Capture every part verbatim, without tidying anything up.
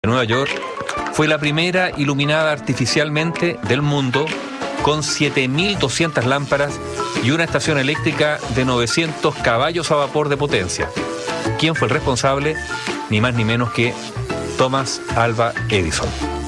Nueva York fue la primera iluminada artificialmente del mundo con siete mil doscientas lámparas y una estación eléctrica de novecientos caballos a vapor de potencia. ¿Quién fue el responsable? Ni más ni menos que Thomas Alva Edison.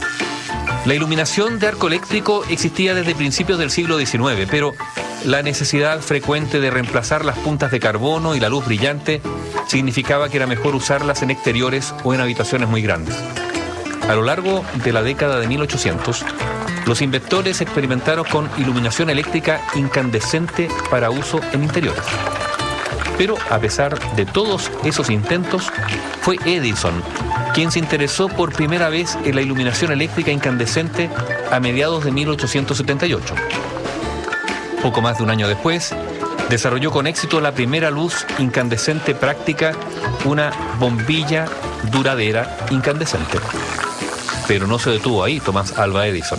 La iluminación de arco eléctrico existía desde principios del siglo diecinueve, pero la necesidad frecuente de reemplazar las puntas de carbono y la luz brillante significaba que era mejor usarlas en exteriores o en habitaciones muy grandes. A lo largo de la década de mil ochocientos, los inventores experimentaron con iluminación eléctrica incandescente para uso en interiores. Pero a pesar de todos esos intentos, fue Edison quien se interesó por primera vez en la iluminación eléctrica incandescente a mediados de mil ochocientos setenta y ocho. Poco más de un año después, desarrolló con éxito la primera luz incandescente práctica, una bombilla duradera incandescente. Pero no se detuvo ahí Thomas Alva Edison.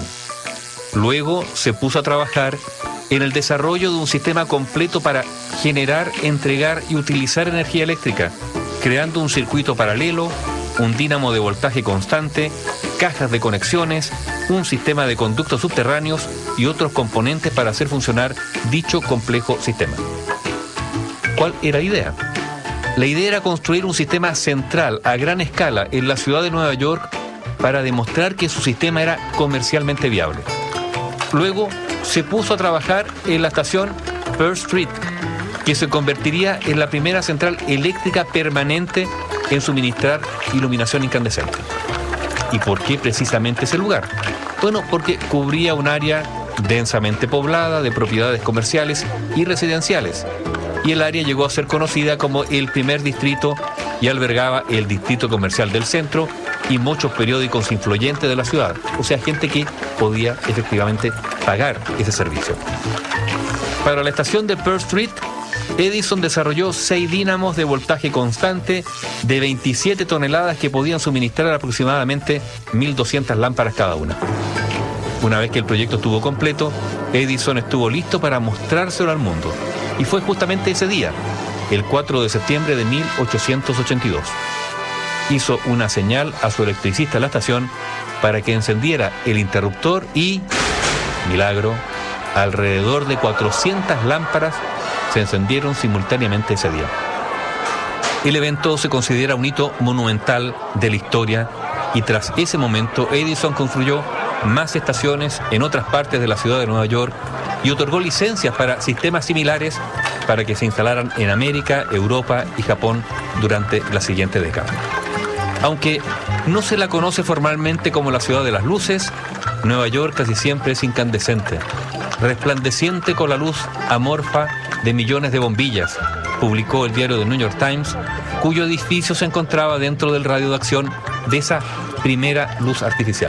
Luego se puso a trabajar en el desarrollo de un sistema completo para generar, entregar y utilizar energía eléctrica, creando un circuito paralelo, un dínamo de voltaje constante, cajas de conexiones, un sistema de conductos subterráneos y otros componentes para hacer funcionar dicho complejo sistema. ¿Cuál era la idea? La idea era construir un sistema central a gran escala en la ciudad de Nueva York para demostrar que su sistema era comercialmente viable. Luego se puso a trabajar en la estación Pearl Street, que se convertiría en la primera central eléctrica permanente en suministrar iluminación incandescente. ¿Y por qué precisamente ese lugar? Bueno, porque cubría un área densamente poblada de propiedades comerciales y residenciales, y el área llegó a ser conocida como el primer distrito y albergaba el distrito comercial del centro y muchos periódicos influyentes de la ciudad, o sea, gente que podía efectivamente pagar ese servicio. Para la estación de Pearl Street, Edison desarrolló seis dínamos de voltaje constante de veintisiete toneladas que podían suministrar aproximadamente mil doscientas lámparas cada una. Una vez que el proyecto estuvo completo, Edison estuvo listo para mostrárselo al mundo. Y fue justamente ese día, el cuatro de septiembre de mil ochocientos ochenta y dos. Hizo una señal a su electricista en la estación para que encendiera el interruptor y, milagro, alrededor de cuatrocientas lámparas se encendieron simultáneamente ese día. El evento se considera un hito monumental de la historia y tras ese momento Edison construyó más estaciones en otras partes de la ciudad de Nueva York y otorgó licencias para sistemas similares para que se instalaran en América, Europa y Japón durante la siguiente década. Aunque no se la conoce formalmente como la ciudad de las luces, Nueva York casi siempre es incandescente, resplandeciente con la luz amorfa de millones de bombillas, publicó el diario The New York Times, cuyo edificio se encontraba dentro del radio de acción de esa primera luz artificial.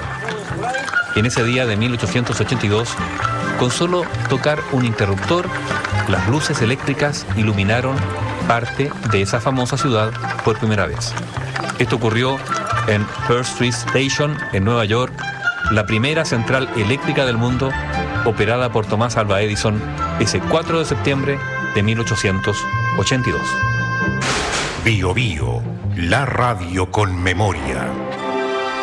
En ese día de mil ochocientos ochenta y dos, con solo tocar un interruptor, las luces eléctricas iluminaron parte de esa famosa ciudad por primera vez. Esto ocurrió en Pearl Street Station, en Nueva York, la primera central eléctrica del mundo, operada por Thomas Alva Edison, ese cuatro de septiembre de mil ochocientos ochenta y dos. Bio Bio, la radio con memoria.